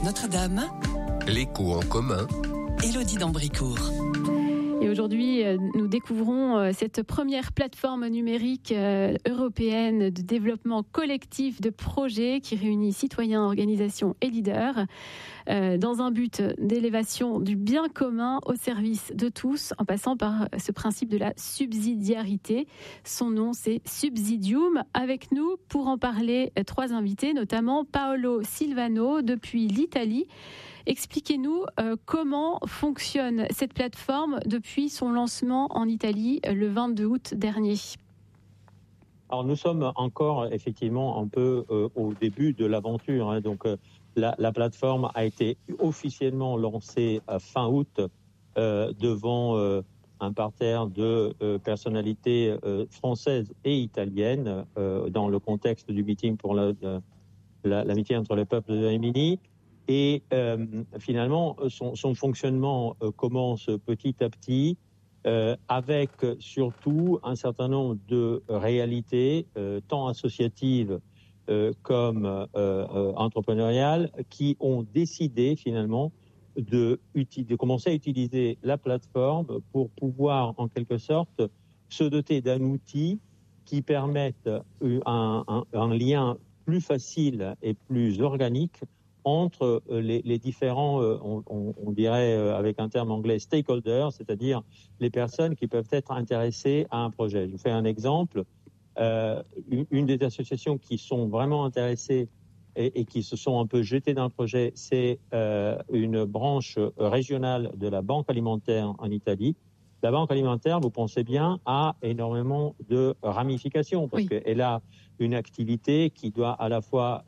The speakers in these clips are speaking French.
avec Notre-Dame. L'écho en commun. Élodie d'Ambricourt. Et aujourd'hui, nous découvrons cette première plateforme numérique européenne de développement collectif de projets qui réunit citoyens, organisations et leaders dans un but d'élévation du bien commun au service de tous, en passant par ce principe de la subsidiarité. Son nom, c'est Subsidium. Avec nous, pour en parler, trois invités, notamment Paolo Silvano depuis l'Italie. Expliquez-nous comment fonctionne cette plateforme depuis son lancement en Italie le 22 août dernier. Alors nous sommes encore effectivement un peu au début de l'aventure. Donc la plateforme a été officiellement lancée fin août devant un parterre de personnalités françaises et italiennes dans le contexte du meeting pour l'amitié entre les peuples de Rimini. Et finalement, son fonctionnement commence petit à petit avec surtout un certain nombre de réalités, tant associatives comme entrepreneuriales, qui ont décidé finalement de commencer à utiliser la plateforme pour pouvoir en quelque sorte se doter d'un outil qui permette un lien plus facile et plus organique entre les différents, on dirait avec un terme anglais, stakeholders, c'est-à-dire les personnes qui peuvent être intéressées à un projet. Je vous fais un exemple. Une des associations qui sont vraiment intéressées et qui se sont un peu jetées dans le projet, c'est une branche régionale de la Banque alimentaire en Italie. La Banque alimentaire, vous pensez bien, a énormément de ramifications parce qu'elle a une activité qui doit à la fois,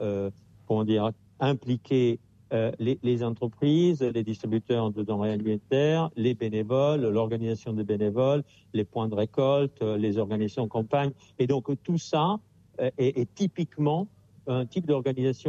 impliquer les entreprises, les distributeurs de denrées alimentaires, les bénévoles, l'organisation des bénévoles, les points de récolte, les organisations de campagne. Et donc tout ça est typiquement un type d'organisation